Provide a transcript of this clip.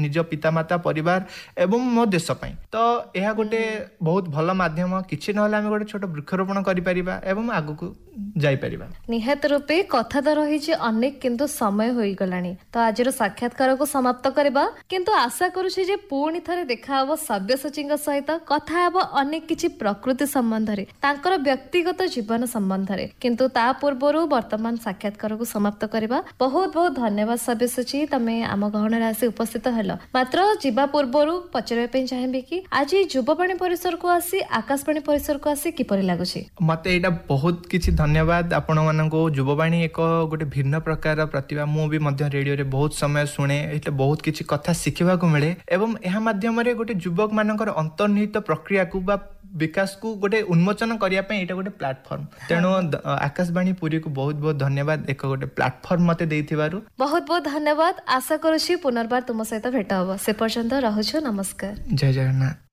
निज पितामाता परिवार एवं मो देश पई। तो यह गोटे बहुत भल माध्यम किछि नहले आमे गोटे छोट वृक्षरोपण करि परिबा एवं आगु को जाई परिबा। निहात रूपे कथा तो रही अनेक किंतु समय होई गलानी। तो आज साक्षात्कार को समाप्त करबा किंतु आशा करूछि जे पुणी थरे देखा हबो सब्यसाचीଙ୍କ सहित कथा हबो अनेक किछि प्रकृति संबंध रे तांकर व्यक्तिगत जीवन संबंध रे। किंतु ता पूर्वरु वर्तमान साक्षात्कार को समाप्त करबा। बहुत बहुत धन्यवाद सब्यसाची तमे आम गहन राशि उपस्थित हलो। मात्र जीवा पूर्वरु पचरबे पे चाहेबे कि आज युववाणी परिसर को आसी आकाशवाणी परिसर को आसी किपरि लागुछि? मते एटा बहुत किछि धन्यवाद आपण मानको। युववाणी एक गोटे भिन्न प्रकार प्रतिभा मु भी मध्य रेडियो रे बहुत समय सुने एटा बहुत किछि कथा सिखिबा को मिले एवं एहा माध्यम रे गोटे युवक मानकर अंतर्निहित प्रक्रिया को बा विकास को गोटे उन्मोचन करिया पे एटा गोटे प्लेटफॉर्म। तेणु आकाशवाणी पुरी को बहुत बहुत धन्यवाद एक गोटे प्लेटफॉर्म मते देथिबारु। बहुत बहुत धन्यवाद। आशा करूछि पुनर्बार तुम सहित भेट हबो। से पर्यंत रहउछु। नमस्कार। जय जगन्नाथ।